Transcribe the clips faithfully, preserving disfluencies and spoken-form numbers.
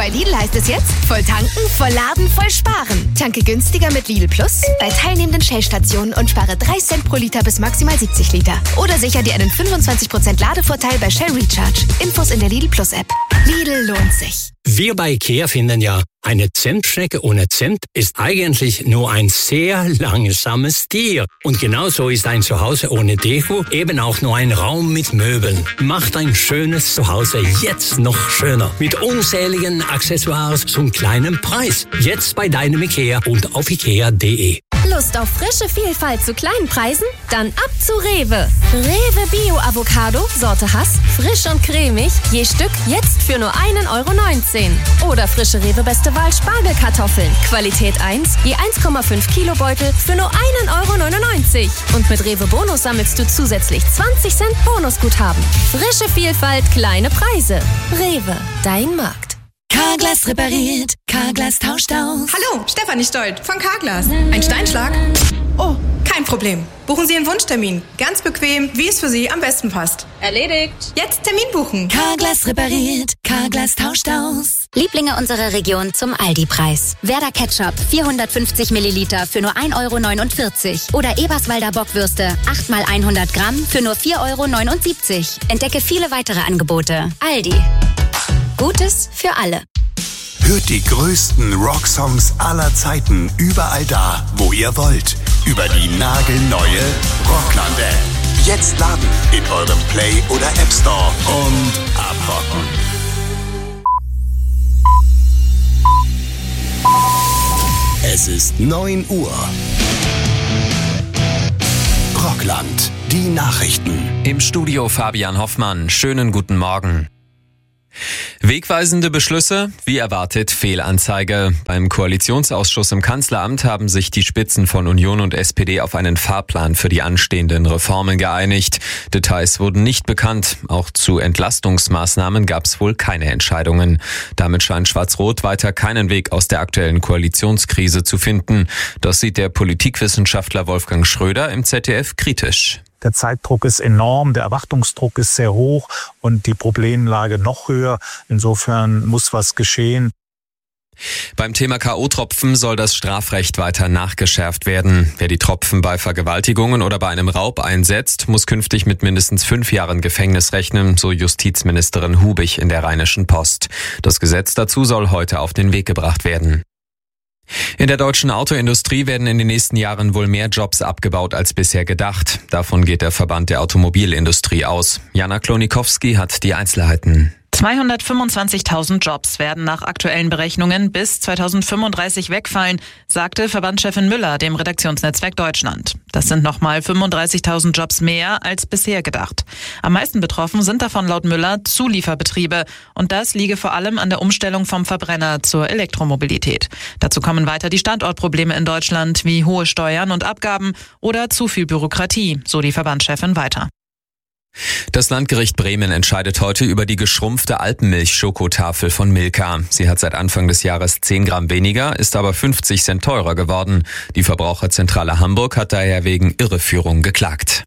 Bei Lidl heißt es jetzt, voll tanken, voll laden, voll sparen. Tanke günstiger mit Lidl Plus bei teilnehmenden Shell-Stationen und spare drei Cent pro Liter bis maximal siebzig Liter. Oder sicher dir einen fünfundzwanzig Prozent Ladevorteil bei Shell Recharge. Infos in der Lidl Plus App. Lidl lohnt sich. Wir bei IKEA finden ja, eine Zentschnecke ohne Zimt ist eigentlich nur ein sehr langsames Tier. Und genauso ist ein Zuhause ohne Deko eben auch nur ein Raum mit Möbeln. Macht ein schönes Zuhause jetzt noch schöner. Mit unzähligen Accessoires zum kleinen Preis. Jetzt bei deinem IKEA und auf ikea punkt de. Lust auf frische Vielfalt zu kleinen Preisen? Dann ab zu Rewe. Rewe Bio Avocado, Sorte Hass, frisch und cremig, je Stück jetzt für nur einen Euro neunzehn. Oder frische Rewe Beste Wahl Spargelkartoffeln, Qualität eins, je eins Komma fünf Kilo Beutel für nur einen Euro neunundneunzig. Und mit Rewe Bonus sammelst du zusätzlich zwanzig Cent Bonusguthaben. Frische Vielfalt, kleine Preise. Rewe, dein Markt. Carglass repariert, Carglass tauscht aus. Hallo, Stefanie Stolt von Carglass. Ein Steinschlag? Oh, kein Problem. Buchen Sie einen Wunschtermin. Ganz bequem, wie es für Sie am besten passt. Erledigt. Jetzt Termin buchen. Carglass repariert, Carglass tauscht aus. Lieblinge unserer Region zum Aldi-Preis. Werder Ketchup vierhundertfünfzig Milliliter für nur ein Euro neunundvierzig. Oder Eberswalder Bockwürste acht mal hundert Gramm für nur vier Euro neunundsiebzig. Entdecke viele weitere Angebote. Aldi. Gutes für alle. Hört die größten Rocksongs aller Zeiten überall da, wo ihr wollt. Über die nagelneue Rockland-App. Jetzt laden in eurem Play- oder App Store und abrocken. Es ist neun Uhr. Rockland, die Nachrichten. Im Studio Fabian Hoffmann. Schönen guten Morgen. Wegweisende Beschlüsse, wie erwartet Fehlanzeige. Beim Koalitionsausschuss im Kanzleramt haben sich die Spitzen von Union und S P D auf einen Fahrplan für die anstehenden Reformen geeinigt. Details wurden nicht bekannt. Auch zu Entlastungsmaßnahmen gab es wohl keine Entscheidungen. Damit scheint Schwarz-Rot weiter keinen Weg aus der aktuellen Koalitionskrise zu finden. Das sieht der Politikwissenschaftler Wolfgang Schröder im Z D F kritisch. Der Zeitdruck ist enorm, der Erwartungsdruck ist sehr hoch und die Problemlage noch höher. Insofern muss was geschehen. Beim Thema K O-Tropfen soll das Strafrecht weiter nachgeschärft werden. Wer die Tropfen bei Vergewaltigungen oder bei einem Raub einsetzt, muss künftig mit mindestens fünf Jahren Gefängnis rechnen, so Justizministerin Hubich in der Rheinischen Post. Das Gesetz dazu soll heute auf den Weg gebracht werden. In der deutschen Autoindustrie werden in den nächsten Jahren wohl mehr Jobs abgebaut als bisher gedacht. Davon geht der Verband der Automobilindustrie aus. Jana Klonikowski hat die Einzelheiten. zweihundertfünfundzwanzigtausend Jobs werden nach aktuellen Berechnungen bis zweitausendfünfunddreißig wegfallen, sagte Verbandschefin Müller dem Redaktionsnetzwerk Deutschland. Das sind nochmal fünfunddreißigtausend Jobs mehr als bisher gedacht. Am meisten betroffen sind davon laut Müller Zulieferbetriebe. Und das liege vor allem an der Umstellung vom Verbrenner zur Elektromobilität. Dazu kommen weiter die Standortprobleme in Deutschland wie hohe Steuern und Abgaben oder zu viel Bürokratie, so die Verbandschefin weiter. Das Landgericht Bremen entscheidet heute über die geschrumpfte Alpenmilch-Schokotafel von Milka. Sie hat seit Anfang des Jahres zehn Gramm weniger, ist aber fünfzig Cent teurer geworden. Die Verbraucherzentrale Hamburg hat daher wegen Irreführung geklagt.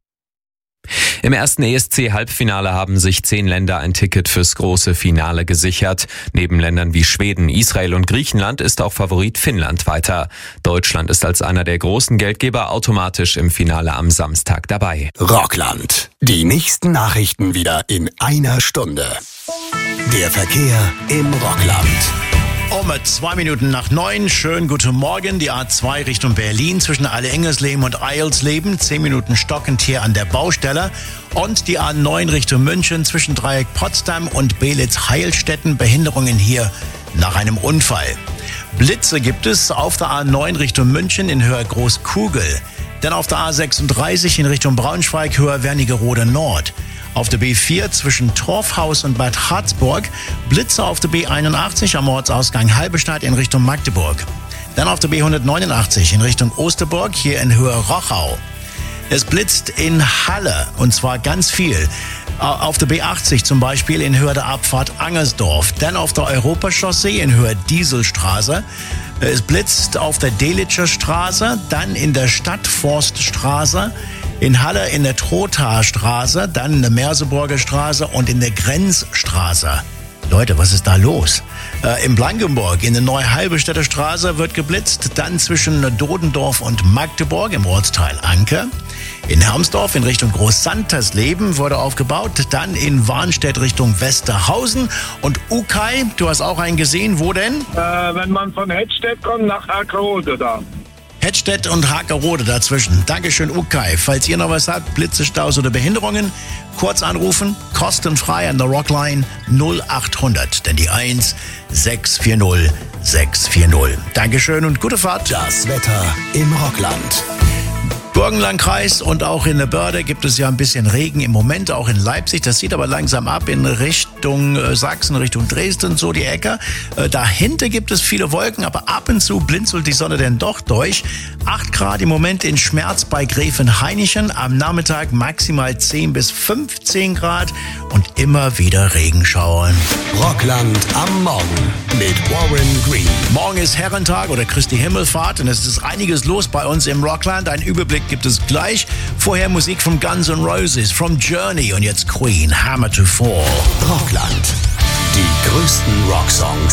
Im ersten E S C-Halbfinale haben sich zehn Länder ein Ticket fürs große Finale gesichert. Neben Ländern wie Schweden, Israel und Griechenland ist auch Favorit Finnland weiter. Deutschland ist als einer der großen Geldgeber automatisch im Finale am Samstag dabei. Rockland. Die nächsten Nachrichten wieder in einer Stunde. Der Verkehr im Rockland. Um zwei Minuten nach neun, schönen guten Morgen, die A zwei Richtung Berlin zwischen Alle-Engersleben und Eilsleben, zehn Minuten stockend hier an der Baustelle und die A neun Richtung München zwischen Dreieck Potsdam und Belitz-Heilstätten, Behinderungen hier nach einem Unfall. Blitze gibt es auf der A neun Richtung München in Höhe Großkugel, dann auf der A sechsunddreißig in Richtung Braunschweig, Höhe Wernigerode Nord. Auf der B vier zwischen Torfhaus und Bad Harzburg, Blitze auf der B einundachtzig am Ortsausgang Halberstadt in Richtung Magdeburg. Dann auf der B hundertneunundachtzig in Richtung Osterburg, hier in Höhe Rochau. Es blitzt in Halle, und zwar ganz viel. Auf der B achtzig zum Beispiel in Höhe der Abfahrt Angersdorf. Dann auf der Europachaussee in Höhe Dieselstraße. Es blitzt auf der Delitscher Straße, dann in der Stadtforststraße, in Halle in der Trothaarstraße, dann in der Merseburger Straße und in der Grenzstraße. Leute, was ist da los? Äh, in Blankenburg, in der Neuhalberstädter Straße wird geblitzt, dann zwischen Dodendorf und Magdeburg im Ortsteil Anke. In Hermsdorf in Richtung Großsantersleben wurde aufgebaut, dann in Warnstedt Richtung Westerhausen. Und Ukay, du hast auch einen gesehen, wo denn? Äh, wenn man von Hettstedt kommt, nach Hackerode da. Hettstedt und Hackerode dazwischen. Dankeschön, Ukay. Falls ihr noch was habt, Blitze, Staus oder Behinderungen, kurz anrufen, kostenfrei an der Rockline null acht hundert, denn die eins sechs vier null sechs vier null. Dankeschön und gute Fahrt. Das Wetter im Rockland. Burgenlandkreis und auch in der Börde gibt es ja ein bisschen Regen im Moment, auch in Leipzig. Das zieht aber langsam ab in Richtung äh, Sachsen, Richtung Dresden, so die Ecke. Äh, dahinter gibt es viele Wolken, aber ab und zu blinzelt die Sonne denn doch durch. acht Grad im Moment in Schmerz bei Gräfenhainichen. Am Nachmittag maximal zehn bis fünfzehn Grad und immer wieder Regenschauern. Rockland am Morgen mit Warren Green. Morgen ist Herrentag oder Christi Himmelfahrt und es ist einiges los bei uns im Rockland. Ein Überblick gibt es gleich. Vorher Musik von Guns N' Roses, from Journey und jetzt Queen, Hammer to Fall. Rockland. Die größten Rocksongs